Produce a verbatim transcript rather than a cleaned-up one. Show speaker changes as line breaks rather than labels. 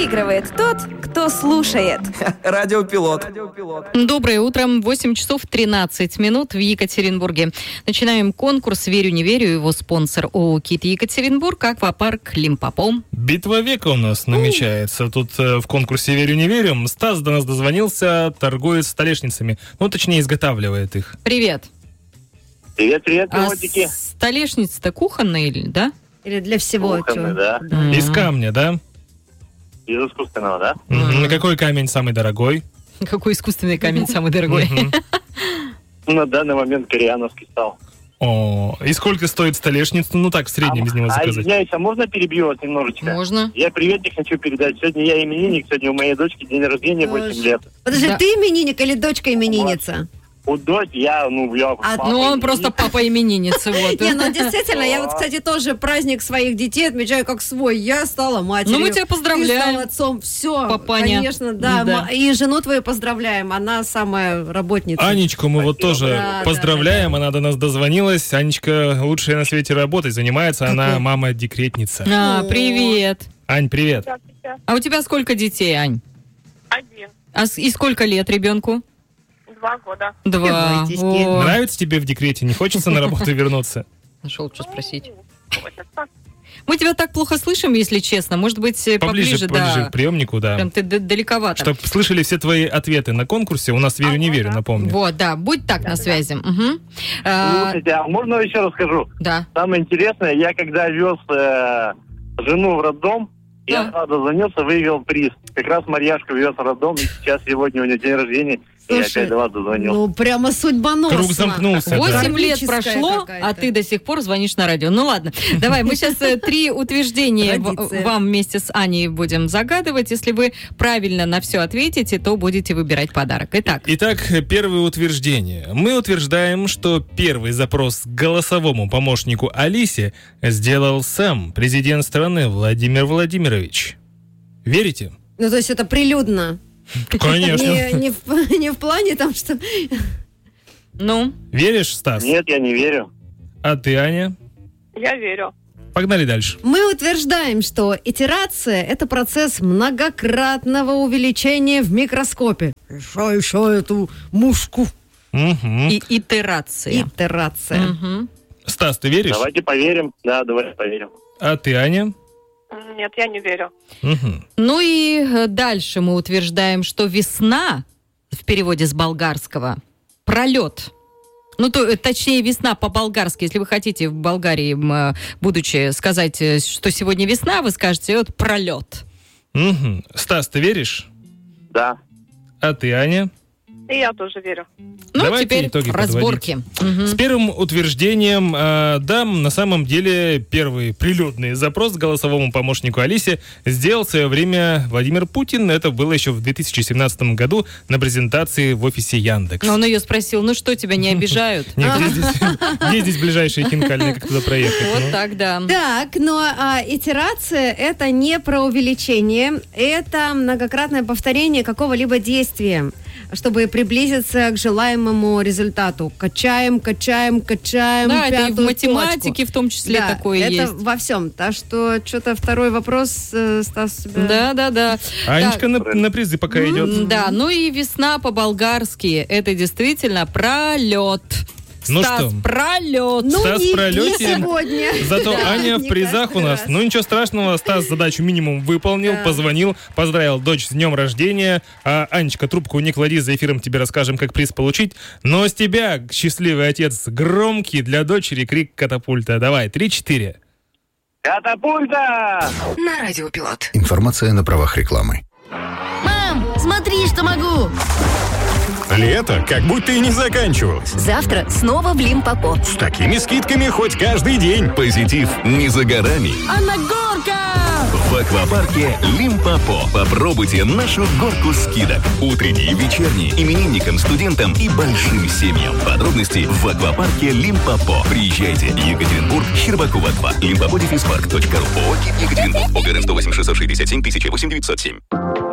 Выигрывает тот, кто слушает.
Радиопилот.
Доброе утро. восемь часов тринадцать минут в Екатеринбурге. Начинаем конкурс «Верю, не верю». Его спонсор ООО «КИТ Екатеринбург», аквапарк «Лимпопо».
Битва века у нас намечается. Тут э, в конкурсе «Верю, не верю». Стас до нас дозвонился, торгует столешницами. Ну, точнее, изготавливает их.
Привет.
Привет, привет,
А
пилотики.
столешница-то кухонная или, да?
Или для всего?
Кухонный,
чё?
да.
М.
Из камня, да?
Из искусственного, да?
Мгм. Какой камень самый дорогой?
Какой искусственный камень самый дорогой?
Мгм.
На данный момент кореановский стал.
О, и сколько стоит столешница? Ну так, в среднем из него
а,
заказать.
извиняюсь, а можно перебью вас немножечко?
Можно?
Я приветик хочу передать. Сегодня я именинник, сегодня у моей дочки день рождения, восемь лет.
Подожди,
Да.
ты именинник или дочка именинница?
У дочь я, ну, я...
А,
папа
Ну, он
именинник.
просто папа именинницы, вот.
Не, ну действительно, я вот, кстати, тоже праздник своих детей отмечаю как свой. Я стала матерью.
Ну, мы тебя поздравляем.
Ты стал отцом. Все,
Папаня.
конечно, да.
Да.
Ма- И жену твою поздравляем. Она самая работница.
Анечку мы вот тоже
Да,
поздравляем,
да,
она до нас дозвонилась. Анечка лучшая на свете работой занимается, она
Какой?
мама-декретница.
А, привет.
Ань, привет.
А у тебя сколько детей, Ань?
Один.
А с- и сколько лет ребенку?
Два года.
Два.
бойтесь,
О.
Нравится тебе в декрете? Не хочется на работу вернуться?
Нашел, что спросить.
Хочется.
Мы тебя так плохо слышим, если честно. Может быть,
Поближе,
поближе,
поближе
да.
к приемнику, да.
Прям ты д- далековато.
Чтобы слышали все твои ответы на конкурсе. У нас «Верю, не
Ага,
верю»,
да.
напомню.
Вот, да, будь так на связи. Мгм. А,
Слушайте, а можно еще расскажу?
да.
Самое интересное, я когда вез э, жену в роддом, я
Да.
сразу дозвонился, выиграл приз. Как раз Марьяшку вез в роддом, и сейчас сегодня у нее день рождения, и я
Слушай,
опять до вас дозвонился.
Ну, прямо судьбоносно.
Круг замкнулся, да.
Восемь лет
Кармическая
прошло,
какая-то.
а ты до сих пор звонишь на радио. Ну ладно, давай, мы сейчас э, три утверждения в-
Традиция.
вам вместе с Аней будем загадывать. Если вы правильно на все ответите, то будете выбирать подарок. Итак,
Итак, первое утверждение. Мы утверждаем, что первый запрос к голосовому помощнику Алисе сделал сам президент страны Владимир Владимирович. Верите?
Ну, то есть это прилюдно.
Конечно.
Не, не, в, не в плане там, что...
ну,
Веришь, Стас?
Нет, я не верю.
А ты, Аня?
Я верю.
Погнали дальше.
Мы утверждаем, что итерация – это процесс многократного увеличения в микроскопе. Еще, еще эту мушку.
Мгм.
и итерация.
Итерация.
Мгм.
Стас, ты веришь?
Давайте поверим. Да, давайте поверим.
А ты, Аня?
Нет, я не верю.
Мгм.
Ну и э, дальше мы утверждаем, что весна, в переводе с болгарского, пролет. Ну, то, э, точнее, весна по-болгарски. Если вы хотите в Болгарии, м, э, будучи, сказать, э, что сегодня весна, вы скажете, вот пролет.
Мгм. Стас, ты веришь?
Да.
А ты, Аня?
И я тоже верю.
Ну,
Давайте
теперь
итоги
разборки. Мгм.
С первым утверждением, э, да, на самом деле первый прилюдный запрос к голосовому помощнику Алисе сделал в свое время Владимир Путин. Это было еще в две тысячи семнадцатом году на презентации в офисе Яндекс.
Он ее спросил, ну что, тебя не обижают?
Нет, где здесь, где здесь ближайшие хинкальные, как туда проехать?
Вот
ну?
так, да.
Так, но а, итерация – это не про увеличение, это многократное повторение какого-либо действия, чтобы приблизиться к желаемому результату. Качаем, качаем, качаем.
Да, это и в
пятую
математике
точку.
в том числе
Да,
такое
это
есть.
во всем. Так что что-то второй вопрос, э, Стас, тебя...
Да, да, да.
Анечка на, на призы пока идет.
М, Да, ну и весна по-болгарски. Это действительно пролет.
Ну
Стас,
что?
пролет.
Ну,
Стас
не,
в пролете.
не сегодня.
Зато
Да,
Аня в
не
призах у
каждый
нас.
раз.
Ну ничего страшного, Стас задачу минимум выполнил,
Да.
позвонил, поздравил дочь с днем рождения. А Анечка, трубку не клади, за эфиром тебе расскажем, как приз получить. Но с тебя, счастливый отец, громкий для дочери крик катапульта. Давай, три-четыре.
Катапульта!
На Радиопилот.
Информация на правах рекламы.
Мам, смотри, что могу!
Лето как будто и не заканчивалось.
Завтра снова в Лимпопо.
С такими скидками хоть каждый день.
Позитив не за горами.
А на горка!
В аквапарке Лимпопо. Попробуйте нашу горку скидок. Утренние, вечерние, именинникам, студентам и большим семьям. Подробности в аквапарке Лимпопо. Приезжайте. Екатеринбург, Щербакова два. лимпопо дефис парк точка ру. ООО «КИТ Екатеринбург». ОГРН сто восемь шестьсот шестьдесят семь тысяча восемь девятьсот семь.